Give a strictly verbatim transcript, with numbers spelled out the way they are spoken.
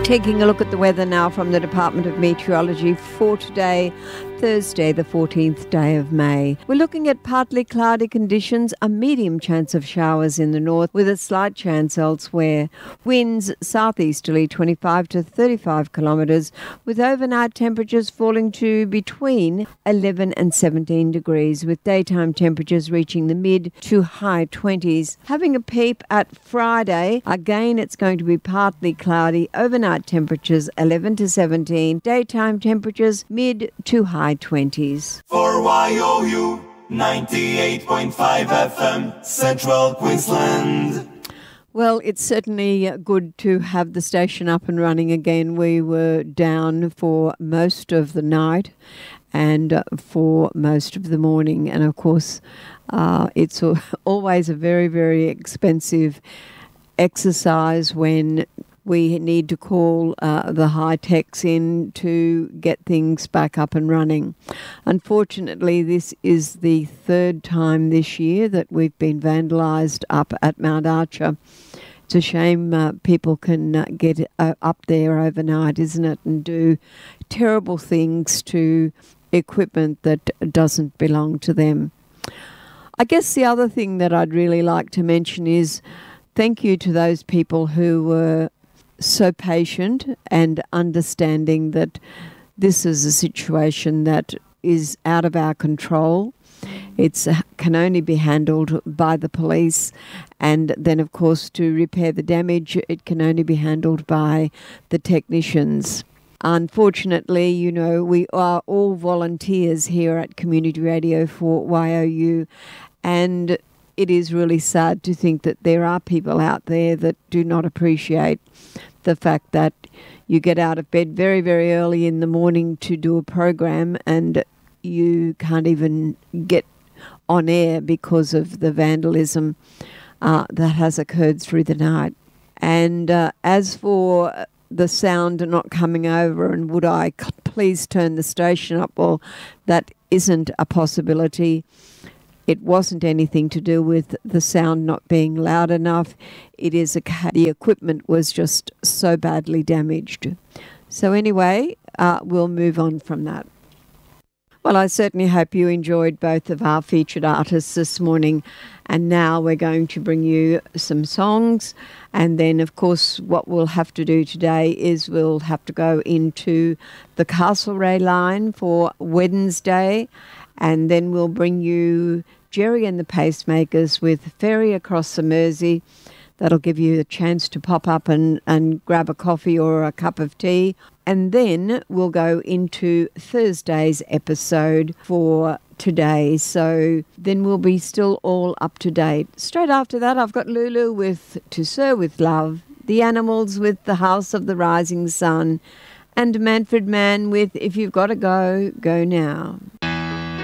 Taking a look at the weather now from the Department of Meteorology for today, Thursday, the fourteenth day of May. We're looking at partly cloudy conditions, a medium chance of showers in the north with a slight chance elsewhere. Winds southeasterly twenty-five to thirty-five kilometres with overnight temperatures falling to between eleven and seventeen degrees with daytime temperatures reaching the mid to high twenties. Having a peep at Friday, again it's going to be partly cloudy, overnight temperatures eleven to seventeen, daytime temperatures mid to high twenties. For Y O U ninety-eight point five F M, Central Queensland. Well, it's certainly good to have the station up and running again. We were down for most of the night and for most of the morning. And of course, uh, it's always a very, very expensive exercise when we need to call uh, the high-techs in to get things back up and running. Unfortunately, this is the third time this year that we've been vandalised up at Mount Archer. It's a shame uh, people can uh, get uh, up there overnight, isn't it, and do terrible things to equipment that doesn't belong to them. I guess the other thing that I'd really like to mention is thank you to those people who were so patient and understanding that this is a situation that is out of our control. It can only be handled by the police, and then of course to repair the damage it can only be handled by the technicians. Unfortunately, you know, we are all volunteers here at Community Radio for Y O U, and it is really sad to think that there are people out there that do not appreciate the fact that you get out of bed very, very early in the morning to do a program and you can't even get on air because of the vandalism uh, that has occurred through the night. And uh, as for the sound not coming over and would I please turn the station up, well, that isn't a possibility. It wasn't anything to do with the sound not being loud enough. It is a the equipment was just so badly damaged. So anyway, uh, we'll move on from that. Well, I certainly hope you enjoyed both of our featured artists this morning. And now we're going to bring you some songs. And then, of course, what we'll have to do today is we'll have to go into the Castlereagh line for Wednesday. And then we'll bring you Jerry and the Pacemakers with Ferry Across the Mersey. That'll give you a chance to pop up and, and grab a coffee or a cup of tea. And then we'll go into Thursday's episode for today. So then we'll be still all up to date. Straight after that, I've got Lulu with To Sir With Love, The Animals with The House of the Rising Sun, and Manfred Mann with If You've Got to Go, Go Now.